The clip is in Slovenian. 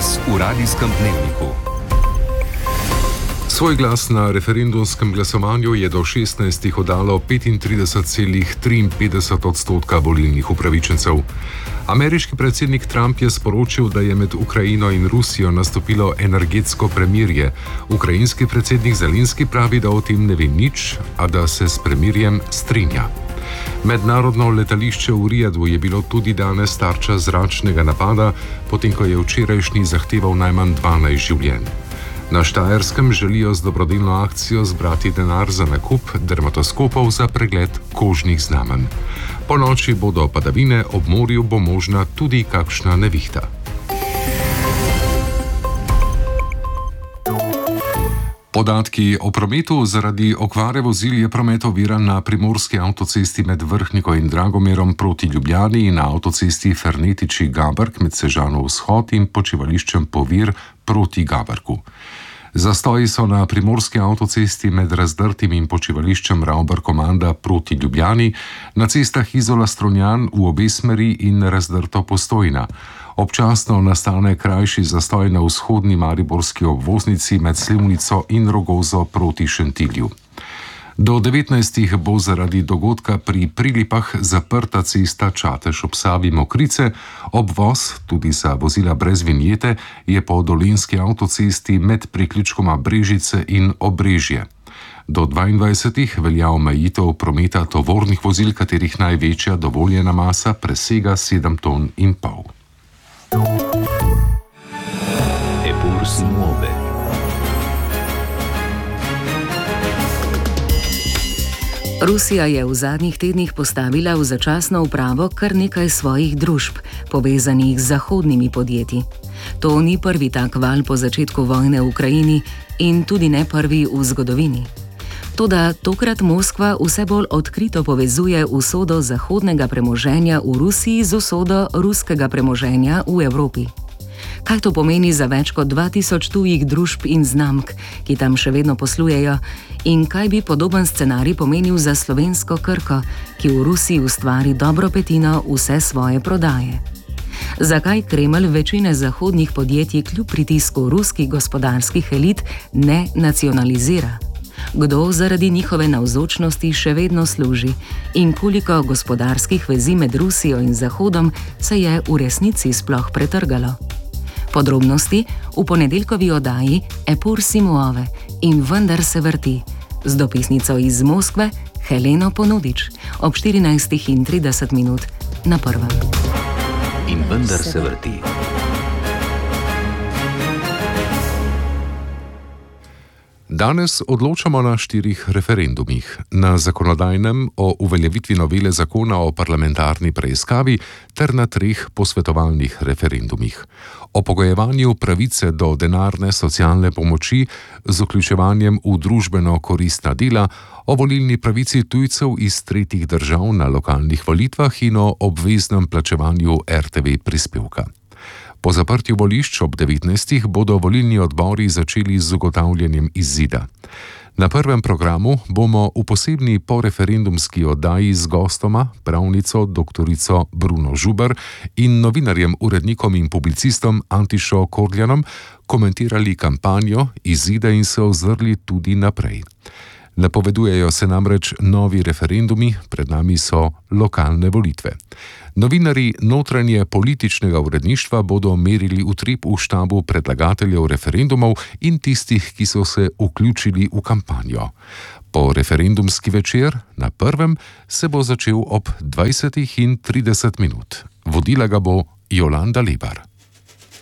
Danes v Radijskem dnevniku. Svoj glas na referendumskem glasovanju je do 16. oddalo 35,53% volilnih upravičencev. Ameriški predsednik Trump je sporočil, da je med Ukrajino in Rusijo nastopilo energetsko premirje. Ukrajinski predsednik Zelenski pravi, da o tem ne ve nič, a da se s premirjem strinja. Mednarodno letališče v Rijadu je bilo tudi danes tarča zračnega napada, potem ko je včerajšnji zahteval najmanj 12 življenj. Na Štajerskem želijo z dobrodelno akcijo zbrati denar za nakup dermatoskopov za pregled kožnih znamenj. Po noči bodo padavine, ob morju bo možna tudi kakšna nevihta. Podatki o prometu: zaradi okvare vozil je promet oviran na primorski avtocesti med Vrhniko in Dragomerom proti Ljubljani in na avtocesti Fernetiči-Gabrk med Sežano vzhod in počivališčem Povir proti Gabrku. Zastoji so na primorski avtocesti med Razdrtim in počivališčem Ravbar-Komanda proti Ljubljani, na cestah Izola-Strunjan v obe smeri in Razdrto-Postojna. Občasno nastane krajši zastoj na vzhodni mariborski obvoznici med Slivnico in Rogozo proti Šentilju. Do 19. bo zaradi dogodka pri Prilipah zaprta cesta Čatež ob Savi Mokrice, obvoz, tudi za vozila brez vinjete, je po dolenjski avtocesti med priključkoma Brežice in Obrežje. Do 22. velja omejitev prometa tovornih vozil, katerih največja dovoljena masa presega 7,5 ton. Eppur si muove. Rusija je v zadnjih tednih postavila v začasno upravo kar nekaj svojih družb, povezanih z zahodnimi podjetji. To ni prvi tak val po začetku vojne v Ukrajini in tudi ne prvi v zgodovini. Toda tokrat Moskva vse bolj odkrito povezuje usodo zahodnega premoženja v Rusiji z usodo ruskega premoženja v Evropi. Kaj to pomeni za več kot 2000 tujih družb in znamk, ki tam še vedno poslujejo, in kaj bi podoben scenarij pomenil za slovensko Krko, ki v Rusiji ustvari dobro petino vse svoje prodaje? Zakaj Kremelj večine zahodnih podjetij kljub pritisku ruskih gospodarskih elit ne nacionalizira? Kdo zaradi njihove navzočnosti še vedno služi in koliko gospodarskih vezi med Rusijo in Zahodom se je v resnici sploh pretrgalo? Podrobnosti v ponedeljkovi oddaji Eppur si muove in vendar se vrti, z dopisnico iz Moskve Heleno Ponudič ob 14:30 na Prvem. In vendar se vrti. Danes odločamo na 4 referendumih. Na zakonodajnem o uveljavitvi novele zakona o parlamentarni preiskavi ter na 3 posvetovalnih referendumih. O pogojevanju pravice do denarne socialne pomoči z vključevanjem v družbeno koristna dela, o volilni pravici tujcev iz tretjih držav na lokalnih volitvah in o obveznem plačevanju RTV prispevka. Po zaprtju volišč ob 19. bodo volilni odbori začeli z ugotavljanjem izida. Na prvem programu bomo v posebni poreferendumski oddaji z gostoma, pravnico dr. Bruno Žuber in novinarjem, urednikom in publicistom Antišo Kordljanom komentirali kampanjo, izide in se ozrli tudi naprej. Napovedujejo se namreč novi referendumi, pred nami so lokalne volitve. Novinarji notranje političnega uredništva bodo merili utrip v štabu predlagateljev referendumov in tistih, ki so se vključili v kampanjo. Po referendumski večer na Prvem se bo začel ob 20:30. Vodila ga bo Jolanda Lebar.